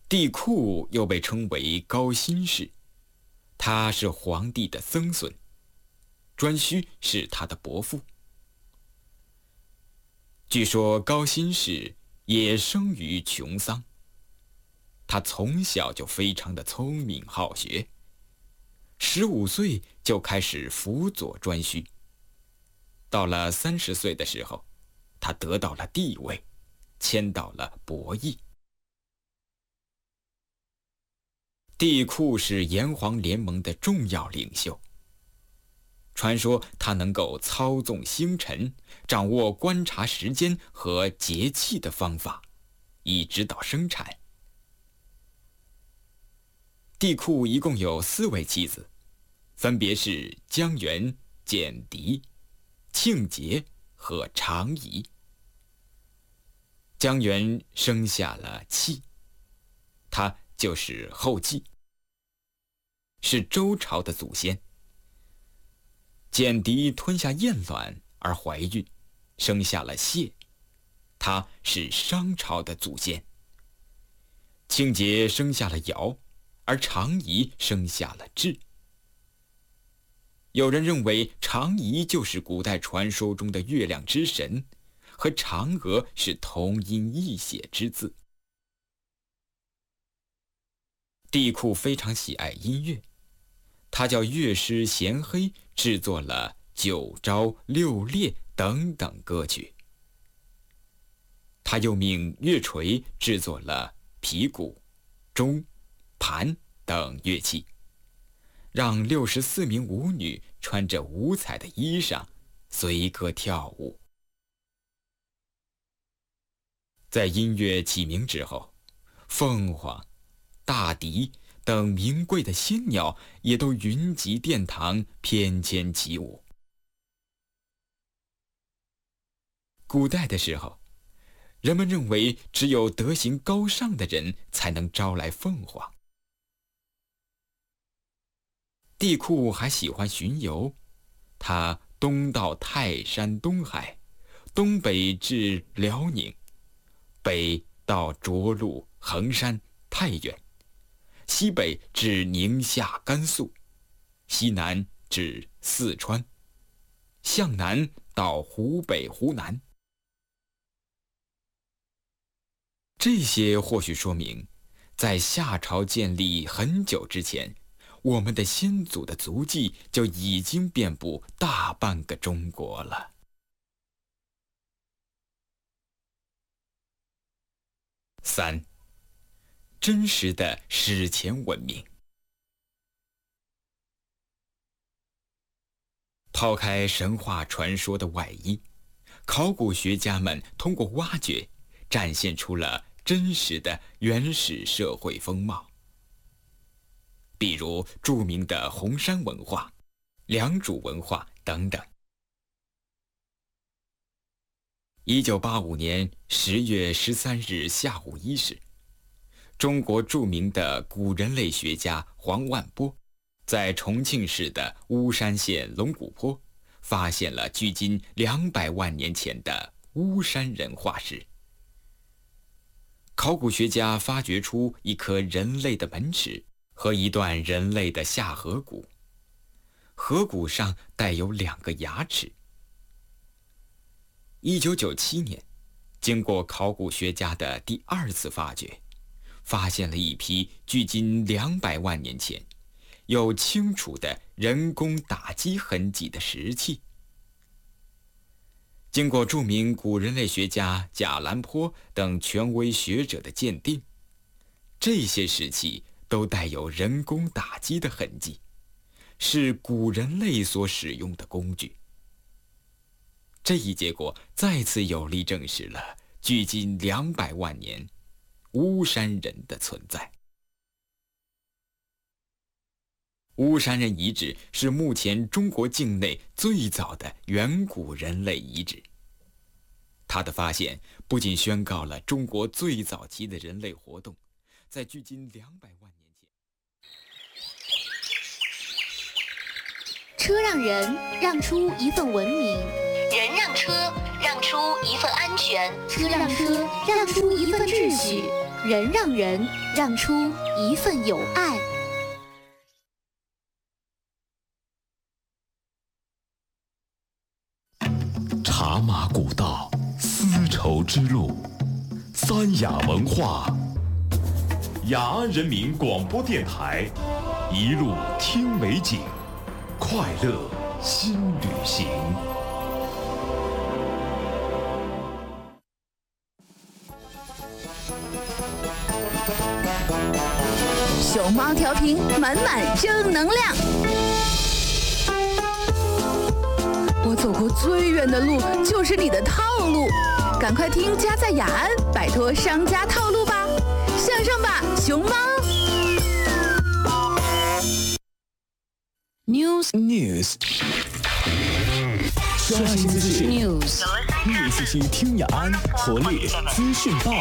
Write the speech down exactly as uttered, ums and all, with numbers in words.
帝喾又被称为高辛氏，他是皇帝的曾孙，颛顼是他的伯父。据说高辛氏也生于穷桑，他从小就非常的聪明好学，十五岁就开始辅佐颛顼。到了三十岁的时候，他得到了帝位，迁到了伯邑。帝喾是炎黄联盟的重要领袖，传说他能够操纵星辰，掌握观察时间和节气的方法，以指导生产。帝喾一共有四位妻子，分别是姜原、简狄、庆节和长仪。姜原生下了契，他就是后稷，是周朝的祖先。简狄吞下燕卵而怀孕，生下了谢，他是商朝的祖先。庆节生下了尧，而长仪生下了智。有人认为长仪就是古代传说中的月亮之神，和嫦娥是同音异写之字。帝喾非常喜爱音乐，他叫乐师贤黑制作了九朝、六列等等歌曲。他又命乐锤制作了皮鼓、钟、盘等乐器，让六十四名舞女穿着五彩的衣裳随歌跳舞。在音乐起名之后，凤凰、大鹂等名贵的仙鸟也都云集殿堂，翩跹起舞。古代的时候，人们认为只有德行高尚的人才能招来凤凰。帝喾还喜欢巡游，他东到泰山东海，东北至辽宁，北到涿鹿、衡山、太原，西北至宁夏、甘肃，西南至四川，向南到湖北、湖南。这些或许说明，在夏朝建立很久之前，我们的先祖的足迹就已经遍布大半个中国了。三，真实的史前文明。抛开神话传说的外衣，考古学家们通过挖掘，展现出了真实的原始社会风貌。比如著名的红山文化、良渚文化等等。一九八五年十月十三日下午一时，中国著名的古人类学家黄万波在重庆市的巫山县龙骨坡发现了距今两百万年前的巫山人化石。考古学家发掘出一颗人类的门齿和一段人类的下颌骨，颌骨上带有两个牙齿。一九九七年，经过考古学家的第二次发掘，发现了一批距今两百万年前有清楚的人工打击痕迹的石器。经过著名古人类学家贾兰坡等权威学者的鉴定，这些石器都带有人工打击的痕迹，是古人类所使用的工具。这一结果再次有力证实了距今两百万年巫山人的存在。巫山人遗址是目前中国境内最早的远古人类遗址。它的发现不仅宣告了中国最早期的人类活动，在距今两百万年前。 车让人让出一份文明， 人让车让出一份安全， 车让车让出一份秩序， 人让人让出一份友爱。 茶马古道，丝绸之路，三雅文化。雅安人民广播电台，一路听美景，快乐新旅行。 熊猫调频满满正能量。我走过最远的路，就是你的套路。赶快听家在雅安，摆脱商家套路吧！向上吧，熊猫 ！News News， 刷新资讯 News， 一起去听雅安，活力资讯报。